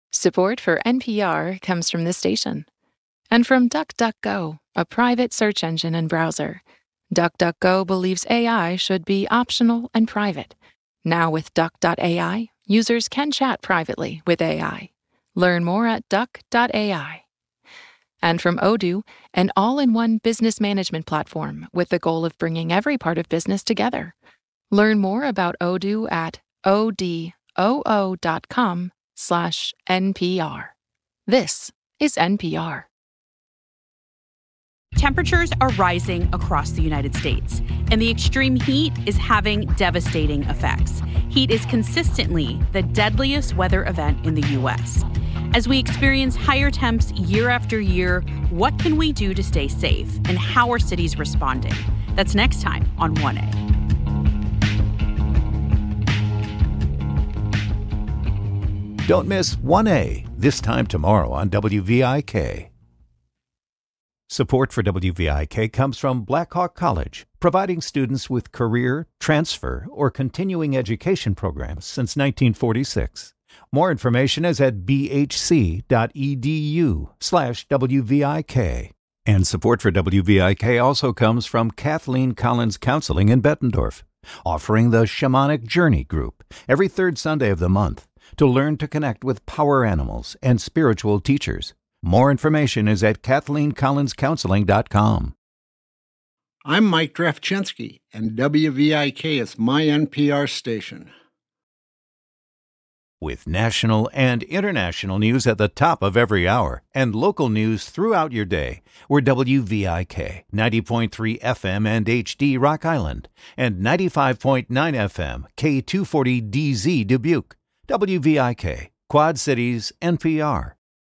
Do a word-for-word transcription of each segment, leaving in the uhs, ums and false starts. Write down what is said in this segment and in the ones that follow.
Support for N P R comes from this station. And from DuckDuckGo, a private search engine and browser. DuckDuckGo believes A I should be optional and private. Now with Duck dot A I, users can chat privately with A I. Learn more at Duck dot A I. And from Odoo, an all-in-one business management platform with the goal of bringing every part of business together. Learn more about Odoo at odoo dot com slash N P R. This is N P R. Temperatures are rising across the United States, and the extreme heat is having devastating effects. Heat is consistently the deadliest weather event in the U S. As we experience higher temps year after year, what can we do to stay safe, and how are cities responding? That's next time on one A. Don't miss one A, this time tomorrow on W V I K. Support for W V I K comes from Blackhawk College, providing students with career, transfer, or continuing education programs since nineteen forty-six. More information is at bhc.edu slash WVIK. And support for W V I K also comes from Kathleen Collins Counseling in Bettendorf, offering the Shamanic Journey Group every third Sunday of the month to learn to connect with power animals and spiritual teachers. More information is at kathleen collins counseling dot com. I'm Mike Drafchensky, and W V I K is my N P R station. With national and international news at the top of every hour and local news throughout your day, we're W V I K, ninety point three F M and H D Rock Island, and ninety-five point nine F M K two forty D Z Dubuque. W V I K, Quad Cities, N P R.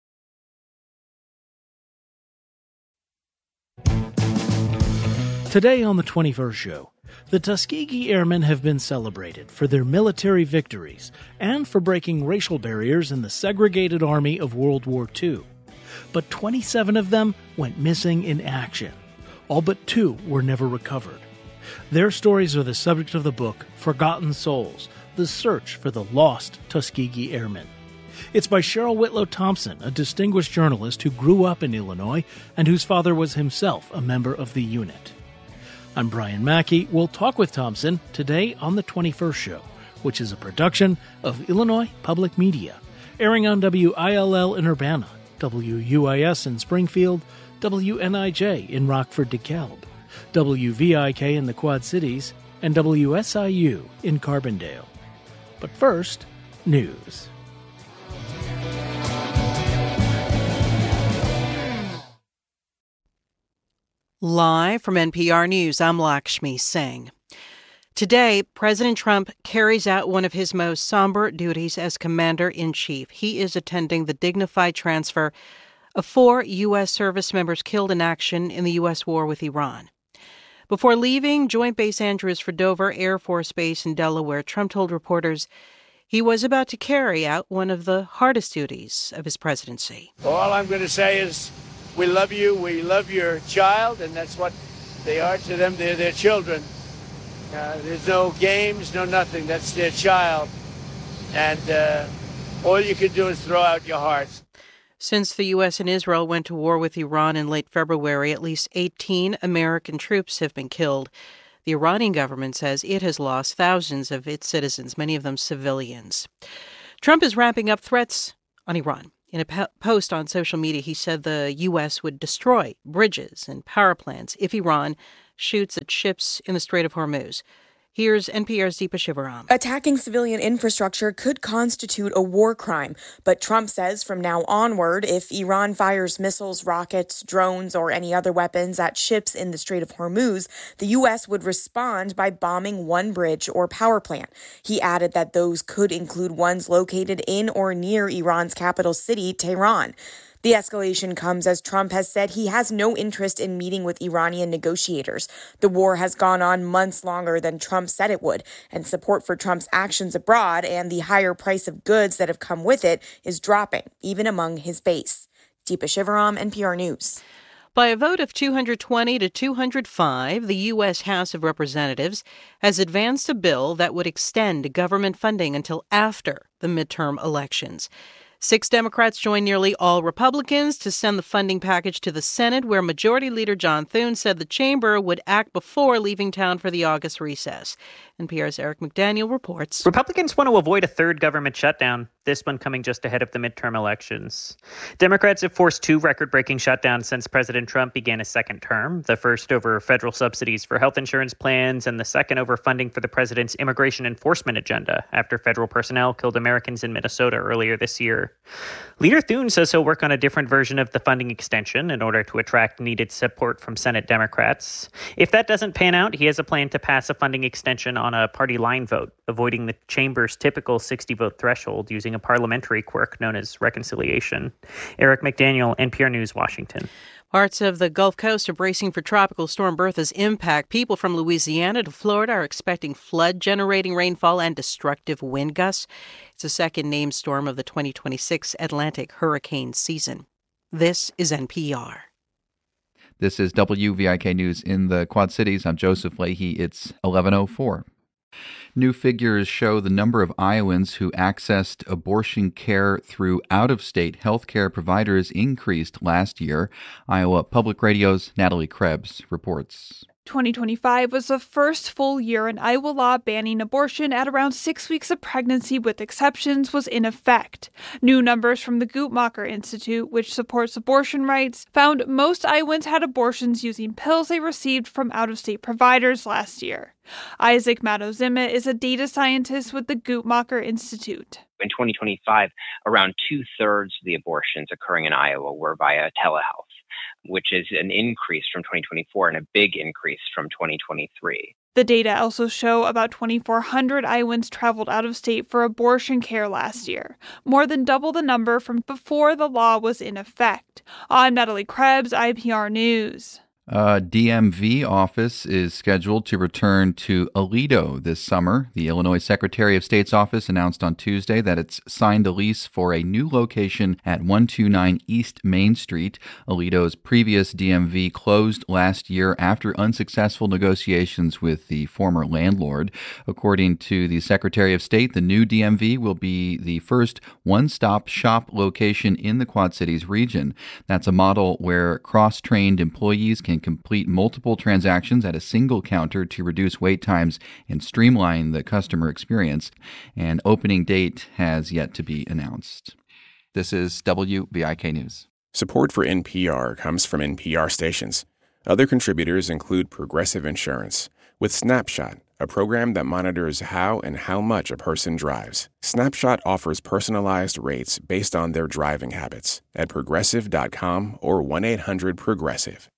Today on the twenty-first Show, the Tuskegee Airmen have been celebrated for their military victories and for breaking racial barriers in the segregated Army of World War Two. But twenty-seven of them went missing in action. All but two were never recovered. Their stories are the subject of the book Forgotten Souls, The Search for the Lost Tuskegee Airmen. It's by Cheryl Whitlow Thompson, a distinguished journalist who grew up in Illinois and whose father was himself a member of the unit. I'm Brian Mackey. We'll talk with Thompson today on the twenty-first Show, which is a production of Illinois Public Media, airing on W I L L in Urbana, W U I S in Springfield, W N I J in Rockford, DeKalb, W V I K in the Quad Cities, and W S I U in Carbondale. But first, news. Live from N P R News, I'm Lakshmi Singh. Today, President Trump carries out one of his most somber duties as Commander-in-Chief. He is attending the dignified transfer of four U S service members killed in action in the U S war with Iran. Before leaving Joint Base Andrews for Dover Air Force Base in Delaware, Trump told reporters he was about to carry out one of the hardest duties of his presidency. All I'm going to say is, we love you, we love your child, and that's what they are to them. They're their children. Uh, there's no games, no nothing. That's their child. And uh, all you can do is throw out your hearts. Since the U S and Israel went to war with Iran in late February, at least eighteen American troops have been killed. The Iranian government says it has lost thousands of its citizens, many of them civilians. Trump is ramping up threats on Iran. In a po- post on social media, he said the U S would destroy bridges and power plants if Iran shoots at ships in the Strait of Hormuz. Here's N P R's Deepa Shivaram. Attacking civilian infrastructure could constitute a war crime, but Trump says from now onward, if Iran fires missiles, rockets, drones, or any other weapons at ships in the Strait of Hormuz, the U S would respond by bombing one bridge or power plant. He added that those could include ones located in or near Iran's capital city, Tehran. The escalation comes as Trump has said he has no interest in meeting with Iranian negotiators. The war has gone on months longer than Trump said it would, and support for Trump's actions abroad and the higher price of goods that have come with it is dropping, even among his base. Deepa Shivaram, N P R News. By a vote of two hundred twenty to two hundred five, the U S House of Representatives has advanced a bill that would extend government funding until after the midterm elections. Six Democrats joined nearly all Republicans to send the funding package to the Senate, where Majority Leader John Thune said the chamber would act before leaving town for the August recess. N P R's Eric McDaniel reports. Republicans want to avoid a third government shutdown, this one coming just ahead of the midterm elections. Democrats have forced two record-breaking shutdowns since President Trump began his second term, the first over federal subsidies for health insurance plans and the second over funding for the president's immigration enforcement agenda after federal personnel killed Americans in Minnesota earlier this year. Leader Thune says he'll work on a different version of the funding extension in order to attract needed support from Senate Democrats. If that doesn't pan out, he has a plan to pass a funding extension on a party line vote, avoiding the chamber's typical sixty-vote threshold using a parliamentary quirk known as reconciliation. Eric McDaniel, N P R News, Washington. Parts of the Gulf Coast are bracing for Tropical Storm Bertha's impact. People from Louisiana to Florida are expecting flood-generating rainfall and destructive wind gusts. It's the second named storm of the twenty twenty-six Atlantic hurricane season. This is N P R. This is W V I K News in the Quad Cities. I'm Joseph Leahy. It's eleven oh four. New figures show the number of Iowans who accessed abortion care through out-of-state health care providers increased last year. Iowa Public Radio's Natalie Krebs reports. twenty twenty-five was the first full year an Iowa law banning abortion at around six weeks of pregnancy with exceptions was in effect. New numbers from the Guttmacher Institute, which supports abortion rights, found most Iowans had abortions using pills they received from out-of-state providers last year. Isaac Mato-Zimmet is a data scientist with the Guttmacher Institute. In twenty twenty-five, around two-thirds of the abortions occurring in Iowa were via telehealth, which is an increase from twenty twenty-four and a big increase from twenty twenty-three. The data also show about twenty-four hundred Iowans traveled out of state for abortion care last year, more than double the number from before the law was in effect. I'm Natalie Krebs, I P R News. A D M V office is scheduled to return to Aledo this summer. The Illinois Secretary of State's office announced on Tuesday that it's signed a lease for a new location at one twenty-nine East Main Street. Aledo's previous D M V closed last year after unsuccessful negotiations with the former landlord. According to the Secretary of State, the new D M V will be the first one-stop shop location in the Quad Cities region. That's a model where cross-trained employees can complete multiple transactions at a single counter to reduce wait times and streamline the customer experience. An opening date has yet to be announced. This is W V I K News. Support for N P R comes from N P R stations. Other contributors include Progressive Insurance, with Snapshot, a program that monitors how and how much a person drives. Snapshot offers personalized rates based on their driving habits at progressive dot com or one eight hundred progressive.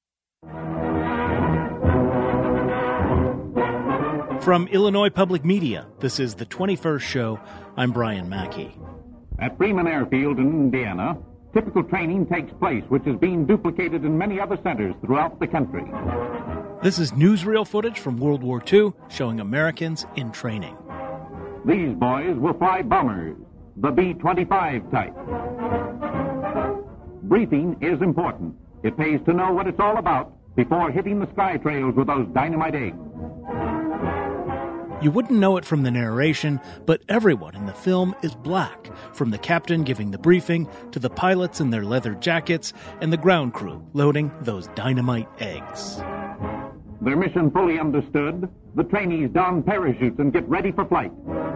From Illinois Public Media, this is the twenty-first show. I'm Brian Mackey. At Bremen Airfield in Indiana, typical training takes place, which is being duplicated in many other centers throughout the country. This is newsreel footage from World War Two showing Americans in training. These boys will fly bombers, the B twenty-five type. Briefing is important. It pays to know what it's all about before hitting the sky trails with those dynamite eggs. You wouldn't know it from the narration, but everyone in the film is black, from the captain giving the briefing to the pilots in their leather jackets and the ground crew loading those dynamite eggs. Their mission fully understood, the trainees don parachutes and get ready for flight.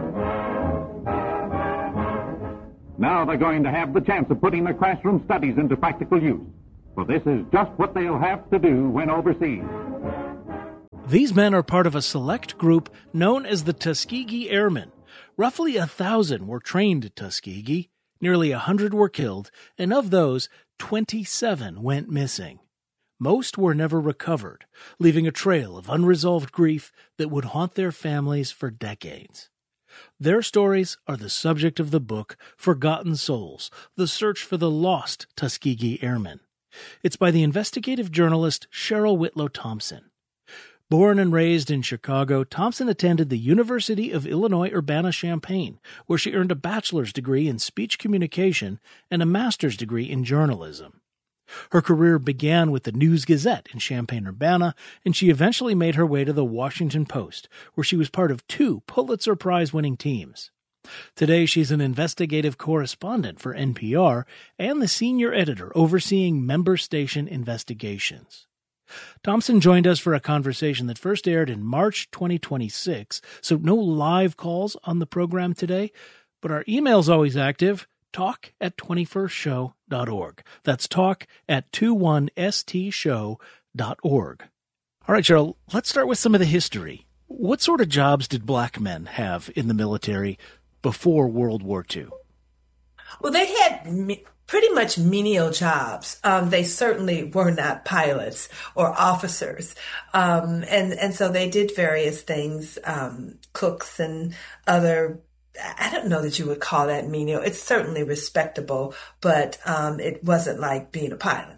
Now they're going to have the chance of putting their classroom studies into practical use. For this is just what they'll have to do when overseas. These men are part of a select group known as the Tuskegee Airmen. Roughly a thousand were trained at Tuskegee, nearly a hundred were killed, and of those, twenty-seven went missing. Most were never recovered, leaving a trail of unresolved grief that would haunt their families for decades. Their stories are the subject of the book Forgotten Souls, The Search for the Lost Tuskegee Airmen. It's by the investigative journalist Cheryl Whitlow Thompson. Born and raised in Chicago, Thompson attended the University of Illinois Urbana-Champaign, where she earned a bachelor's degree in speech communication and a master's degree in journalism. Her career began with the News-Gazette in Champaign-Urbana, and she eventually made her way to the Washington Post, where she was part of two Pulitzer Prize-winning teams. Today, she's an investigative correspondent for N P R and the senior editor overseeing member station investigations. Thompson joined us for a conversation that first aired in March twenty twenty-six, so no live calls on the program today, but our email's always active, talk at twenty-first show dot org. That's talk at twenty-one s t show dot org. All right, Cheryl, let's start with some of the history. What sort of jobs did black men have in the military before World War Two? Well, they had me- pretty much menial jobs. Um, they certainly were not pilots or officers. Um, and, and so they did various things, um, cooks and other, I don't know that you would call that menial. It's certainly respectable, but um, it wasn't like being a pilot.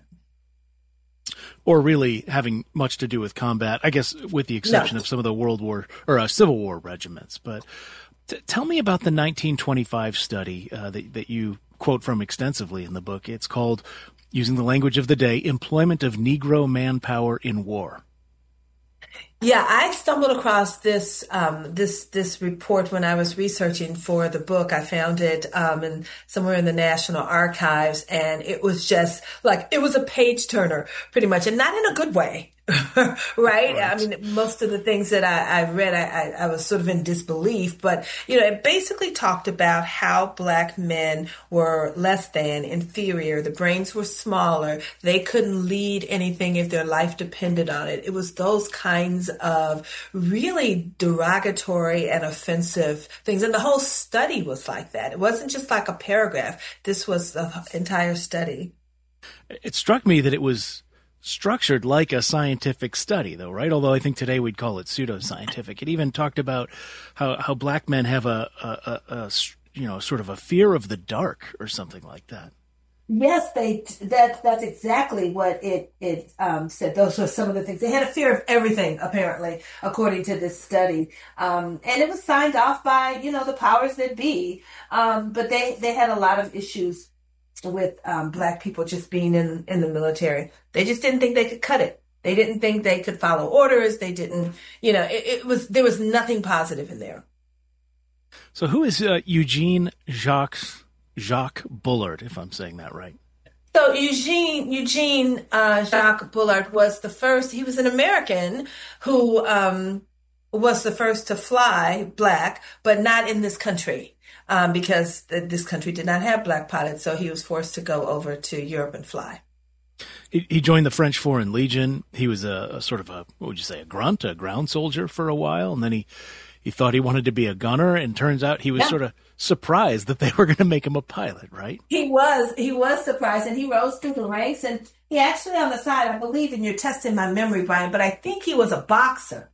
Or really having much to do with combat, I guess with the exception No. of some of the World War or uh, Civil War regiments. But t- tell me about the nineteen twenty-five study uh, that, that you quote from extensively in the book. It's called, using the language of the day, Employment of Negro Manpower in War. Yeah, I stumbled across this um, this this report when I was researching for the book. I found it um, in somewhere in the National Archives, and it was just like it was a page turner, pretty much, and not in a good way. right? right? I mean, most of the things that I, I read, I, I, I was sort of in disbelief, but, you know, it basically talked about how black men were less than, inferior. The brains were smaller. They couldn't lead anything if their life depended on it. It was those kinds of really derogatory and offensive things. And the whole study was like that. It wasn't just like a paragraph. This was the entire study. It struck me that it was structured like a scientific study, though, right? Although I think today we'd call it pseudoscientific. It even talked about how, how black men have a, a, a, a, you know, sort of a fear of the dark or something like that. Yes, they. That's that's exactly what it it um, said. Those were some of the things. They had a fear of everything, apparently, according to this study, um, and it was signed off by you know the powers that be. Um, but they they had a lot of issues with um, black people just being in, in the military. They just didn't think they could cut it. They didn't think they could follow orders. They didn't, you know, it, it was, there was nothing positive in there. So who is uh, Eugene Jacques, Jacques Bullard, if I'm saying that right? So Eugene, Eugene uh, Jacques Bullard was the first, he was an American who um, was the first to fly black, but not in this country. Um, because th- this country did not have black pilots, so he was forced to go over to Europe and fly. He, he joined the French Foreign Legion. He was a, a sort of a, what would you say, a grunt, a ground soldier for a while, and then he, he thought he wanted to be a gunner, and turns out he was yeah. sort of surprised that they were going to make him a pilot, right? He was. He was surprised, and he rose through the ranks, and he actually on the side, I believe, and you're testing my memory, Brian, but I think he was a boxer.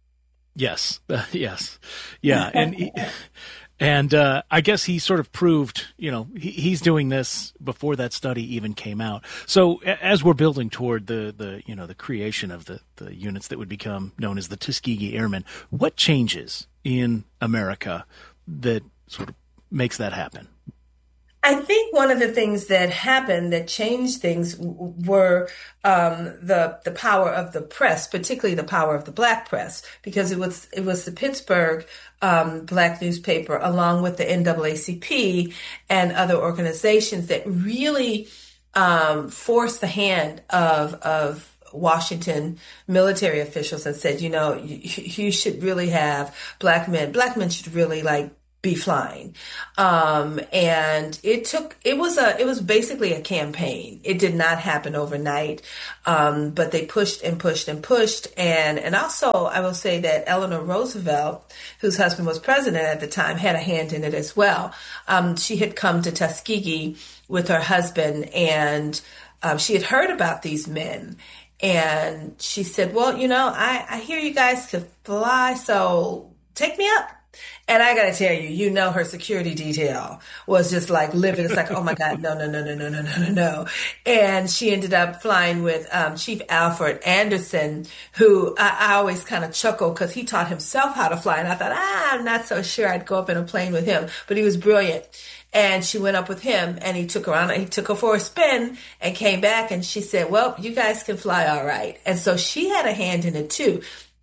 Yes, uh, yes, yeah, and he, and uh, I guess he sort of proved, you know, he, he's doing this before that study even came out. So as we're building toward the, the you know the creation of the, the units that would become known as the Tuskegee Airmen, what changes in America that sort of makes that happen? I think one of the things that happened that changed things w- were um, the the power of the press, particularly the power of the black press, because it was it was the Pittsburgh um, black newspaper, along with the N double A C P and other organizations, that really um, forced the hand of of Washington military officials and said, you know, you, you should really have black men. Black men should really like. be flying. Um, and it took, it was a, it was basically a campaign. It did not happen overnight. Um, but they pushed and pushed and pushed. And, and also I will say that Eleanor Roosevelt, whose husband was president at the time, had a hand in it as well. Um, she had come to Tuskegee with her husband, and um, she had heard about these men. And she said, well, you know, I, I hear you guys could fly, so take me up. And I got to tell you, you know, her security detail was just like livid. It's like, oh, my God, no, no, no, no, no, no, no, no, no. And she ended up flying with um, Chief Alfred Anderson, who I, I always kind of chuckle because he taught himself how to fly. And I thought, ah, I'm not so sure I'd go up in a plane with him. But he was brilliant. And she went up with him, and he took her on, he took her for a spin and came back. And she said, well, you guys can fly all right. And so she had a hand in it, too.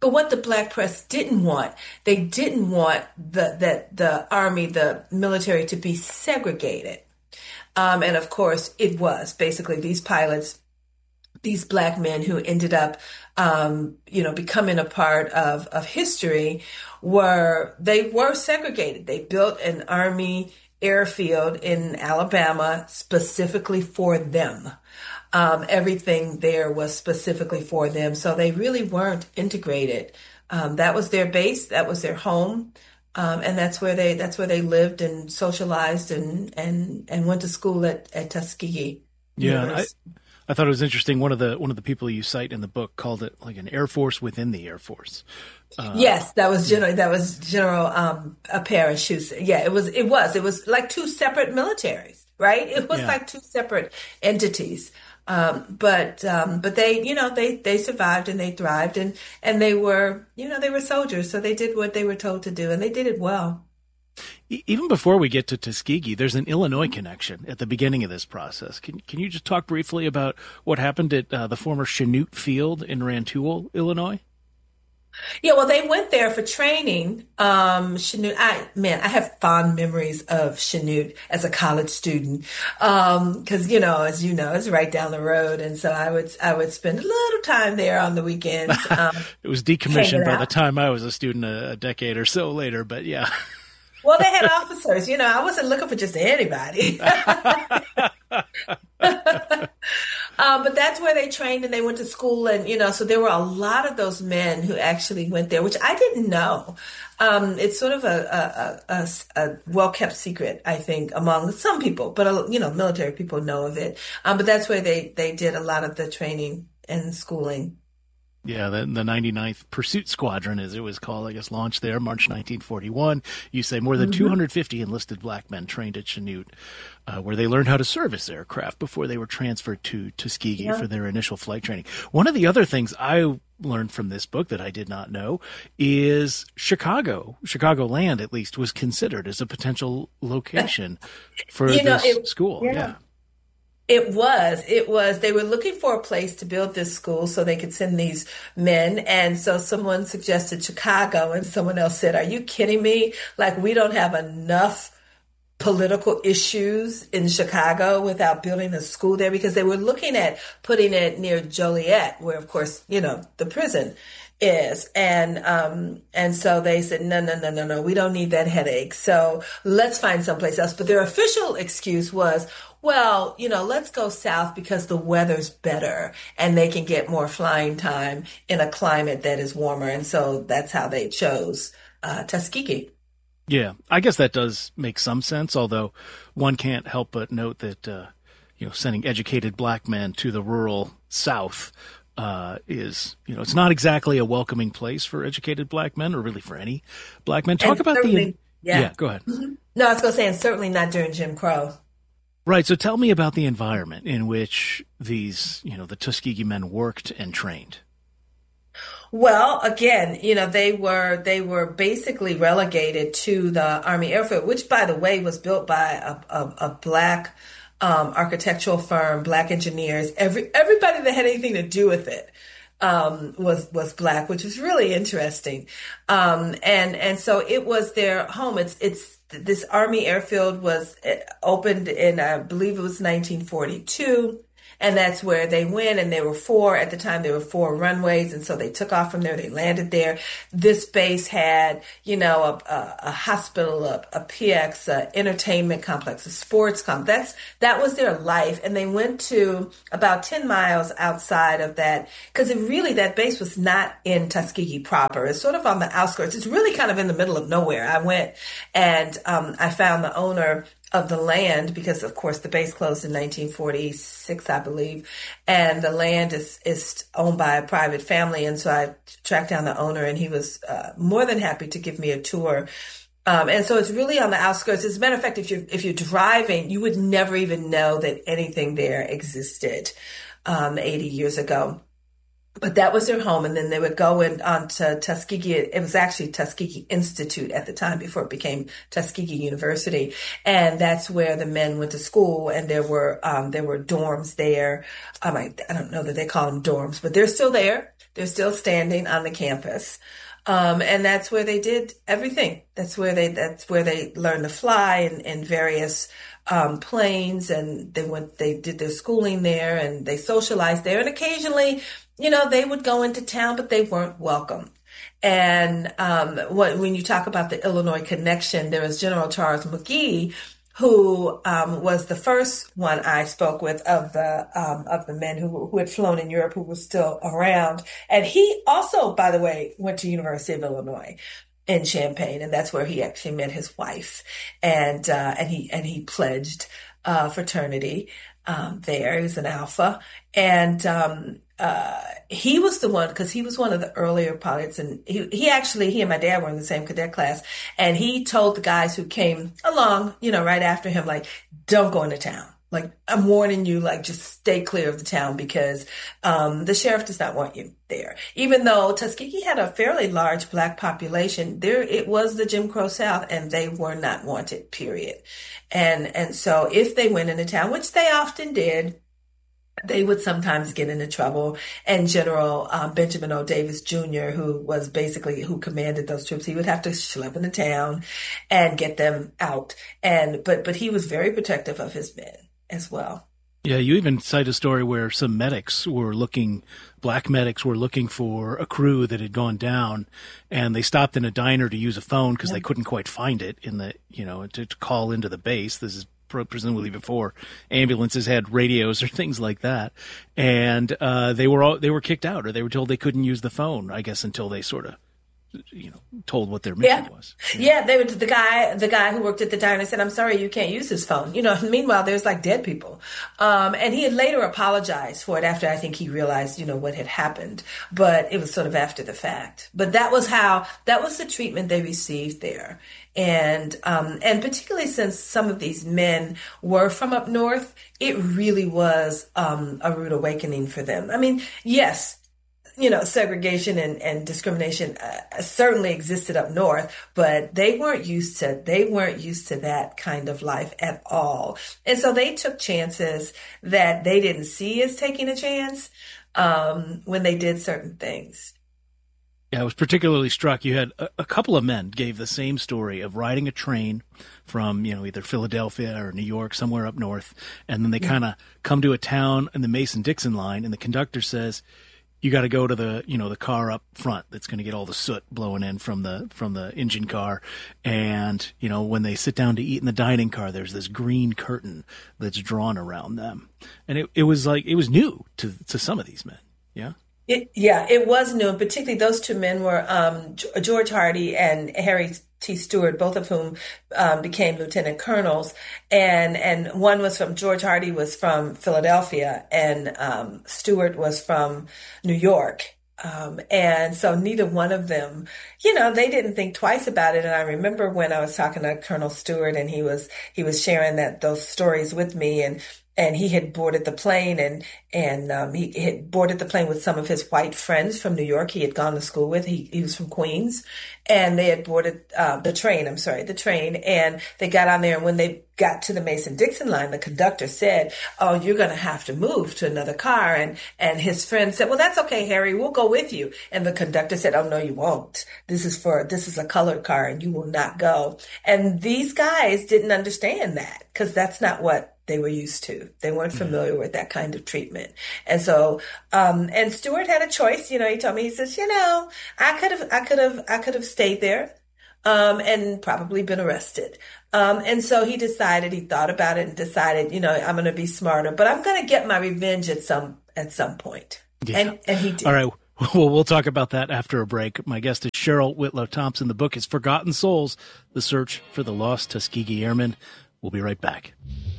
But what the black press didn't want, they didn't want the that the army, the military, to be segregated. Um, and of course, it was basically these pilots, these black men who ended up, um, you know, becoming a part of, of history, were they were segregated. They built an army airfield in Alabama specifically for them. Um, everything there was specifically for them. So they really weren't integrated. Um, that was their base. That was their home. Um, and that's where they that's where they lived and socialized and and, and went to school at, at Tuskegee. Yeah, I, I thought it was interesting. One of the one of the people you cite in the book called it like an Air Force within the Air Force. Uh, yes, that was General. That was General um, Parachute. Yeah, it was. It was. It was like two separate militaries, right? It was Yeah. like two separate entities. Um, but um, but they, you know, they, they survived and they thrived and, and they were, you know, they were soldiers. So they did what they were told to do and they did it well. E- Even before we get to Tuskegee, there's an Illinois connection at the beginning of this process. Can can you just talk briefly about what happened at uh, the former Chanute Field in Rantoul, Illinois? Yeah, well, they went there for training. Um, Chanute, I, man, I have fond memories of Chanute as a college student. Um, cause, you know, as you know, it's right down the road. And so I would, I would spend a little time there on the weekends. Um, It was decommissioned hanging by out. the time I was a student a, a decade or so later, but yeah. Well, they had officers, you know, I wasn't looking for just anybody. Um, but that's where they trained and they went to school. And, you know, so there were a lot of those men who actually went there, which I didn't know. Um, it's sort of a, a, a, a well-kept secret, I think, among some people. But, uh, you know, military people know of it. Um, but that's where they, they did a lot of the training and schooling. Yeah, the, the ninety-ninth Pursuit Squadron, as it was called, I guess, launched there March nineteen forty-one. You say more than Mhm. two hundred fifty enlisted black men trained at Chanute, uh, where they learned how to service aircraft before they were transferred to Tuskegee Yeah. for their initial flight training. One of the other things I learned from this book that I did not know is Chicago, Chicagoland at least, was considered as a potential location for You know, this it- school. yeah. yeah. It was, it was, they were looking for a place to build this school so they could send these men. And so someone suggested Chicago and someone else said, are you kidding me? Like, we don't have enough political issues in Chicago without building a school there, because they were looking at putting it near Joliet, where of course, you know, the prison is. And, um, and so they said, no, no, no, no, no, we don't need that headache. So let's find someplace else. But their official excuse was, well, you know, let's go south because the weather's better and they can get more flying time in a climate that is warmer. And so that's how they chose uh, Tuskegee. Yeah, I guess that does make some sense, although one can't help but note that, uh, you know, sending educated black men to the rural South uh, is, you know, it's not exactly a welcoming place for educated black men, or really for any black men. Talk And about the... certainly- yeah. yeah, go ahead. Mhm. No, I was going to say, and certainly not during Jim Crow. Right, so tell me about the environment in which these, you know, the Tuskegee men worked and trained. Well, again, you know, they were they were basically relegated to the Army Airfield, which, by the way, was built by a, a, a black um, architectural firm, black engineers. Every everybody that had anything to do with it um, was was black, which was really interesting. Um, and and so it was their home. It's it's this Army Airfield was opened in, I believe it was nineteen forty-two. And that's where they went, and there were four, at the time there were four runways, and so they took off from there, they landed there. This base had, you know, a, a, a hospital, a, a P X, a entertainment complex, a sports complex. That's, that was their life, and they went to about ten miles outside of that, because it really, that base was not in Tuskegee proper. It's sort of on the outskirts. It's really kind of in the middle of nowhere. I went, and um, I found the owner of the land, because of course the base closed in nineteen forty-six, I believe, and the land is is owned by a private family. And so I tracked down the owner, and he was uh, more than happy to give me a tour. Um, and so it's really on the outskirts. As a matter of fact, if you're if you're driving, you would never even know that anything there existed um, eighty years ago. But that was their home, and then they would go in on to Tuskegee. It was actually Tuskegee Institute at the time before it became Tuskegee University, and that's where the men went to school. And there were um, there were dorms there. Um, I, I don't know that they call them dorms, but they're still there. They're still standing on the campus. Um, and that's where they did everything. That's where they, that's where they learned to fly in, in various, um, planes, and they went, they did their schooling there, and they socialized there. And occasionally, you know, they would go into town, but they weren't welcome. And, um, what, when you talk about the Illinois connection, there was General Charles McGee, who um, was the first one I spoke with of the um, of the men who who had flown in Europe, who was still around. And he also, by the way, went to University of Illinois in Champaign, and that's where he actually met his wife. And uh, and he and he pledged uh, fraternity um, there. He was an Alpha, and um, uh, he was the one, because he was one of the earlier pilots, and he, he actually, he and my dad were in the same cadet class, and he told the guys who came along, you know, right after him, like, don't go into town. Like, I'm warning you, like, just stay clear of the town, because um, the sheriff does not want you there. Even though Tuskegee had a fairly large black population, there it was the Jim Crow South, and they were not wanted, period. And and so if they went into town, which they often did, they would sometimes get into trouble. And General um, Benjamin O. Davis Junior, who was basically, who commanded those troops, he would have to schlep into town and get them out. And but but he was very protective of his men as well. Yeah, you even cite a story where some medics were looking, black medics were looking for a crew that had gone down, and they stopped in a diner to use a phone because yeah. they couldn't quite find it in the, you know, to, to call into the base. This is presumably before ambulances had radios or things like that, and uh, they were all they were kicked out, or they were told they couldn't use the phone, I guess, until they sort of, you know, told what their mission yeah. was. Yeah. yeah, they were the guy. The guy who worked at the diner said, "I'm sorry, you can't use his phone." You know. Meanwhile, there's like dead people, um, and he had later apologized for it after I think he realized, you know, what had happened. But it was sort of after the fact. But that was how that was the treatment they received there. And um, and particularly since some of these men were from up north, it really was um, a rude awakening for them. I mean, yes, you know, segregation and, and discrimination uh, certainly existed up north, but they weren't used to they weren't used to that kind of life at all. And so they took chances that they didn't see as taking a chance um, when they did certain things. Yeah, I was particularly struck. You had a, a couple of men gave the same story of riding a train from, you know, either Philadelphia or New York, somewhere up north, and then they yeah. kind of come to a town in the Mason-Dixon line, and the conductor says, you got to go to the, you know, the car up front that's going to get all the soot blowing in from the from the engine car. And, you know, when they sit down to eat in the dining car, there's this green curtain that's drawn around them. And it, it was like, it was new to, to some of these men. Yeah. It, yeah, it was new. Particularly those two men were um, George Hardy and Harry T. Stewart, both of whom um, became lieutenant colonels. And and one was from, George Hardy was from Philadelphia, and um, Stewart was from New York. Um, and so neither one of them, you know, they didn't think twice about it. And I remember when I was talking to Colonel Stewart, and he was he was sharing that those stories with me, and And he had boarded the plane, and and um, he had boarded the plane with some of his white friends from New York. He had gone to school with. He he was from Queens, and they had boarded uh, the train. I'm sorry, the train, and they got on there. And when they got to the Mason-Dixon line, the conductor said, "Oh, you're going to have to move to another car." And and his friend said, "Well, that's okay, Harry. We'll go with you." And the conductor said, "Oh no, you won't. This is for this is a colored car, and you will not go." And these guys didn't understand that, because that's not what they were used to. They weren't familiar mm-hmm. with that kind of treatment. And so, um, and Stewart had a choice. You know, he told me, he says, you know, I could have, I could have, I could have stayed there, um, and probably been arrested. Um, and so he decided, he thought about it and decided, you know, I'm going to be smarter, but I'm going to get my revenge at some, at some point. Yeah. And, and he did. All right. Well, we'll talk about that after a break. My guest is Cheryl Whitlow Thompson. The book is Forgotten Souls, The Search for the Lost Tuskegee Airmen. We'll be right back.